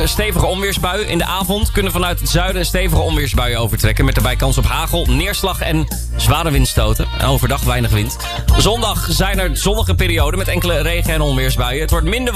een stevige onweersbui. In de avond kunnen vanuit het zuiden stevige onweersbuien overtrekken. Met daarbij kans op hagel, neerslag en zware windstoten. En overdag weinig wind. Zondag zijn er zonnige perioden met enkele regen- en onweersbuien. Het wordt minder